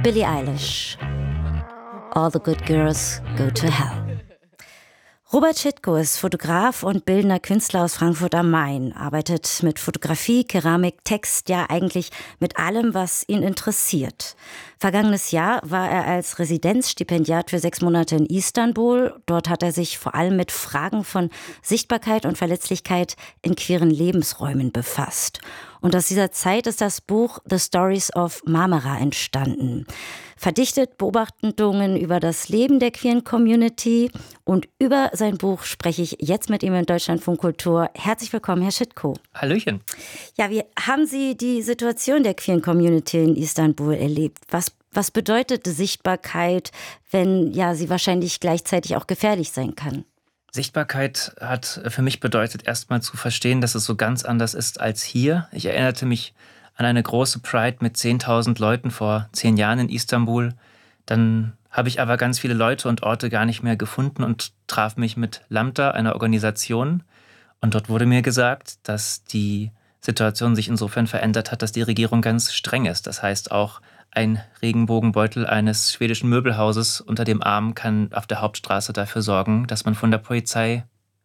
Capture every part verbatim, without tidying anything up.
Billie Eilish. All the good girls go to hell. Robert Schitko ist Fotograf und bildender Künstler aus Frankfurt am Main, arbeitet mit Fotografie, Keramik, Text, ja eigentlich mit allem, was ihn interessiert. Vergangenes Jahr war er als Residenzstipendiat für sechs Monate in Istanbul. Dort hat er sich vor allem mit Fragen von Sichtbarkeit und Verletzlichkeit in queeren Lebensräumen befasst. Und aus dieser Zeit ist das Buch The Stories of Marmara entstanden. Verdichtet Beobachtungen über das Leben der queeren Community, und über sein Buch spreche ich jetzt mit ihm in Deutschlandfunk Kultur. Herzlich willkommen, Herr Schitko. Hallöchen. Ja, wie haben Sie die Situation der queeren Community in Istanbul erlebt? Was, was bedeutet Sichtbarkeit, wenn ja sie wahrscheinlich gleichzeitig auch gefährlich sein kann? Sichtbarkeit hat für mich bedeutet, erstmal zu verstehen, dass es so ganz anders ist als hier. Ich erinnerte mich an eine große Pride mit zehntausend Leuten vor zehn Jahren in Istanbul. Dann habe ich aber ganz viele Leute und Orte gar nicht mehr gefunden und traf mich mit Lambda, einer Organisation. Und dort wurde mir gesagt, dass die Situation sich insofern verändert hat, dass die Regierung ganz streng ist. Das heißt, auch ein Regenbogenbeutel eines schwedischen Möbelhauses unter dem Arm kann auf der Hauptstraße dafür sorgen, dass man von der Polizei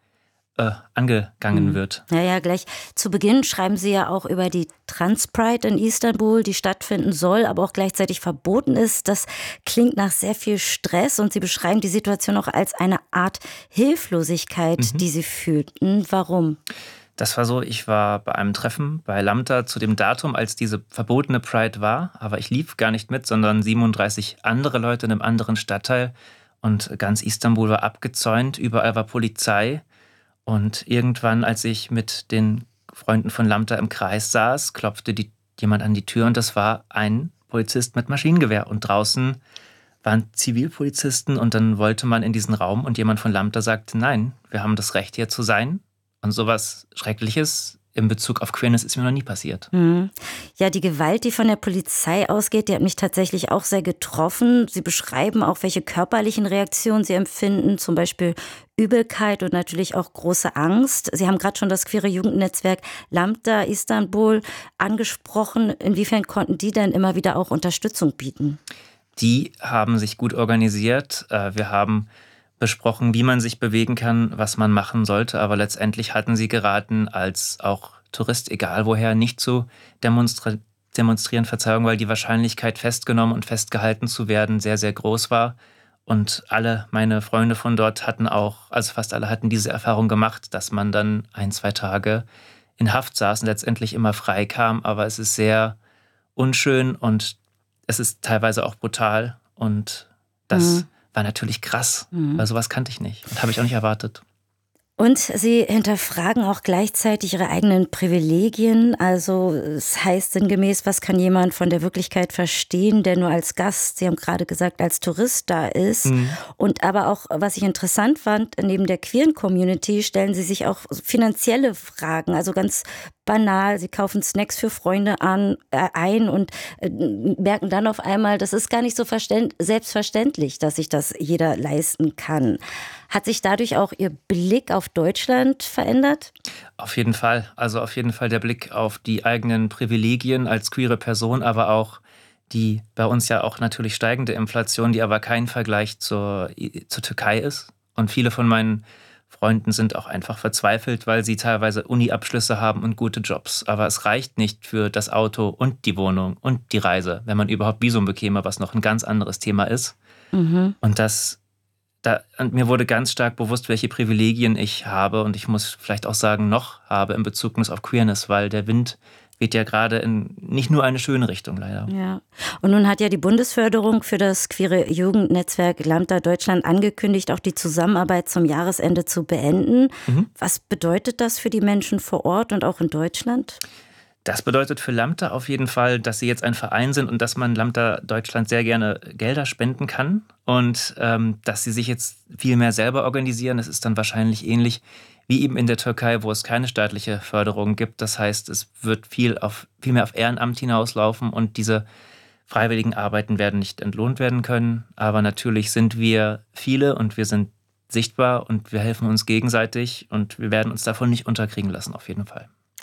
Äh, angegangen hm. wird. Ja, ja, gleich zu Beginn schreiben Sie ja auch über die Trans-Pride in Istanbul, die stattfinden soll, aber auch gleichzeitig verboten ist. Das klingt nach sehr viel Stress, und Sie beschreiben die Situation auch als eine Art Hilflosigkeit, mhm. die Sie fühlten. Warum? Das war so, ich war bei einem Treffen bei Lambda zu dem Datum, als diese verbotene Pride war, aber ich lief gar nicht mit, sondern siebenunddreißig andere Leute in einem anderen Stadtteil, und ganz Istanbul war abgezäunt, überall war Polizei. Und irgendwann, als ich mit den Freunden von Lambda im Kreis saß, klopfte die, jemand an die Tür, und das war ein Polizist mit Maschinengewehr. Und draußen waren Zivilpolizisten, und dann wollte man in diesen Raum, und jemand von Lambda sagte, nein, wir haben das Recht, hier zu sein. Und sowas Schreckliches in Bezug auf Queerness ist mir noch nie passiert. Mhm. Ja, die Gewalt, die von der Polizei ausgeht, die hat mich tatsächlich auch sehr getroffen. Sie beschreiben auch, welche körperlichen Reaktionen Sie empfinden, zum Beispiel Übelkeit und natürlich auch große Angst. Sie haben gerade schon das queere Jugendnetzwerk Lambda Istanbul angesprochen. Inwiefern konnten die denn immer wieder auch Unterstützung bieten? Die haben sich gut organisiert. Wir haben besprochen, wie man sich bewegen kann, was man machen sollte. Aber letztendlich hatten sie geraten, als auch Tourist, egal woher, nicht zu demonstra- demonstrieren, Verzeihung, weil die Wahrscheinlichkeit, festgenommen und festgehalten zu werden, sehr, sehr groß war. Und alle meine Freunde von dort hatten auch, also fast alle hatten diese Erfahrung gemacht, dass man dann ein, zwei Tage in Haft saß und letztendlich immer frei kam. Aber es ist sehr unschön und es ist teilweise auch brutal. Und das mhm. war natürlich krass, mhm. weil sowas kannte ich nicht und habe ich auch nicht erwartet. Und Sie hinterfragen auch gleichzeitig Ihre eigenen Privilegien. Also es heißt sinngemäß, was kann jemand von der Wirklichkeit verstehen, der nur als Gast, Sie haben gerade gesagt, als Tourist da ist. Mhm. Und aber auch, was ich interessant fand, neben der queeren Community stellen Sie sich auch finanzielle Fragen, also ganz banal. Sie kaufen Snacks für Freunde an, äh, ein und äh, merken dann auf einmal, das ist gar nicht so verständ- selbstverständlich, dass sich das jeder leisten kann. Hat sich dadurch auch Ihr Blick auf Deutschland verändert? Auf jeden Fall. Also auf jeden Fall der Blick auf die eigenen Privilegien als queere Person, aber auch die bei uns ja auch natürlich steigende Inflation, die aber kein Vergleich zur, zur Türkei ist. Und viele von meinen Freunden sind auch einfach verzweifelt, weil sie teilweise Uni-Abschlüsse haben und gute Jobs. Aber es reicht nicht für das Auto und die Wohnung und die Reise, wenn man überhaupt Visum bekäme, was noch ein ganz anderes Thema ist. Mhm. Und das Da, und mir wurde ganz stark bewusst, welche Privilegien ich habe, und ich muss vielleicht auch sagen, noch habe in Bezug auf Queerness, weil der Wind weht ja gerade in nicht nur eine schöne Richtung, leider. Ja. Und nun hat ja die Bundesförderung für das queere Jugendnetzwerk Lambda Deutschland angekündigt, auch die Zusammenarbeit zum Jahresende zu beenden. Mhm. Was bedeutet das für die Menschen vor Ort und auch in Deutschland? Das bedeutet für Lambda auf jeden Fall, dass sie jetzt ein Verein sind und dass man Lambda Deutschland sehr gerne Gelder spenden kann und ähm, dass sie sich jetzt viel mehr selber organisieren. Das ist dann wahrscheinlich ähnlich wie eben in der Türkei, wo es keine staatliche Förderung gibt. Das heißt, es wird viel, auf, viel mehr auf Ehrenamt hinauslaufen, und diese freiwilligen Arbeiten werden nicht entlohnt werden können. Aber natürlich sind wir viele und wir sind sichtbar und wir helfen uns gegenseitig, und wir werden uns davon nicht unterkriegen lassen, auf jeden Fall.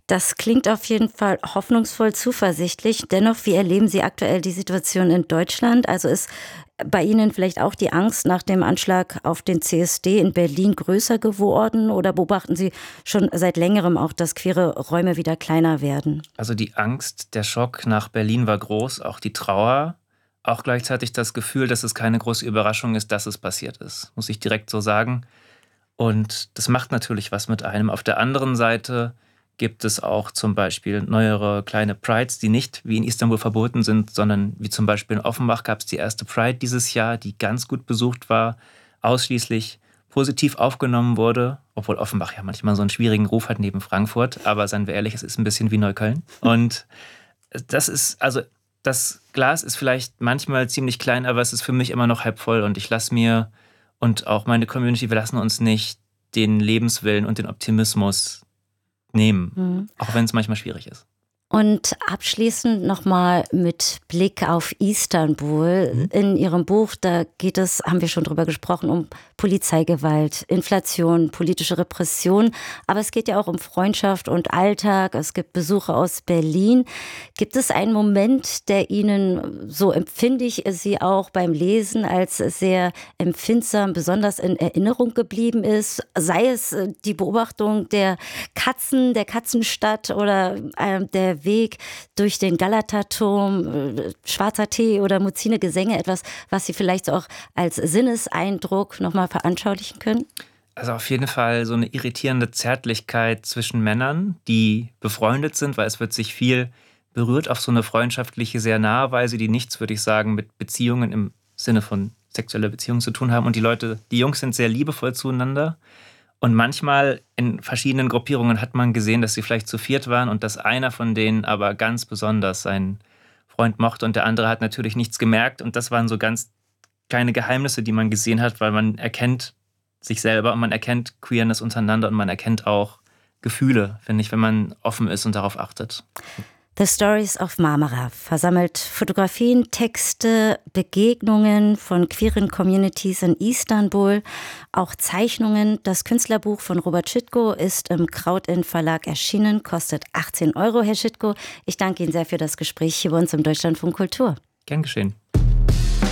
Das klingt auf jeden Fall hoffnungsvoll, zuversichtlich. Dennoch, wie erleben Sie aktuell die Situation in Deutschland? Also ist bei Ihnen vielleicht auch die Angst nach dem Anschlag auf den C S D in Berlin größer geworden oder beobachten Sie schon seit längerem auch, dass queere Räume wieder kleiner werden? Also die Angst, der Schock nach Berlin war groß, auch die Trauer, auch gleichzeitig das Gefühl, dass es keine große Überraschung ist, dass es passiert ist, muss ich direkt so sagen. Und das macht natürlich was mit einem. Auf der anderen Seite gibt es auch zum Beispiel neuere kleine Prides, die nicht wie in Istanbul verboten sind, sondern wie zum Beispiel in Offenbach gab es die erste Pride dieses Jahr, die ganz gut besucht war, ausschließlich positiv aufgenommen wurde, obwohl Offenbach ja manchmal so einen schwierigen Ruf hat neben Frankfurt, aber seien wir ehrlich, es ist ein bisschen wie Neukölln. Und das ist, also das Glas ist vielleicht manchmal ziemlich klein, aber es ist für mich immer noch halb voll und ich lasse mir und auch meine Community, wir lassen uns nicht den Lebenswillen und den Optimismus nehmen, mhm. auch wenn es manchmal schwierig ist. Und abschließend nochmal mit Blick auf Istanbul. Mhm. In Ihrem Buch, da geht es, haben wir schon drüber gesprochen, um Polizeigewalt, Inflation, politische Repression. Aber es geht ja auch um Freundschaft und Alltag. Es gibt Besuche aus Berlin. Gibt es einen Moment, der Ihnen, so empfinde ich Sie auch beim Lesen, als sehr empfindsam, besonders in Erinnerung geblieben ist? Sei es die Beobachtung der Katzen, der Katzenstadt oder äh, der Weg durch den Galata-Turm, schwarzer Tee oder Muzzine-Gesänge, etwas, was Sie vielleicht auch als Sinneseindruck nochmal veranschaulichen können? Also auf jeden Fall so eine irritierende Zärtlichkeit zwischen Männern, die befreundet sind, weil es wird sich viel berührt auf so eine freundschaftliche, sehr nahe Weise, die nichts, würde ich sagen, mit Beziehungen im Sinne von sexueller Beziehung zu tun haben. Und die Leute, die Jungs sind sehr liebevoll zueinander. Und manchmal in verschiedenen Gruppierungen hat man gesehen, dass sie vielleicht zu viert waren und dass einer von denen aber ganz besonders seinen Freund mochte und der andere hat natürlich nichts gemerkt. Und das waren so ganz kleine Geheimnisse, die man gesehen hat, weil man erkennt sich selber und man erkennt Queerness untereinander und man erkennt auch Gefühle, finde ich, wenn man offen ist und darauf achtet. The Stories of Marmara versammelt Fotografien, Texte, Begegnungen von queeren Communities in Istanbul, auch Zeichnungen. Das Künstlerbuch von Robert Schitko ist im Krautinn Verlag erschienen, kostet achtzehn Euro, Herr Schitko. Ich danke Ihnen sehr für das Gespräch hier bei uns im Deutschlandfunk Kultur. Gern geschehen.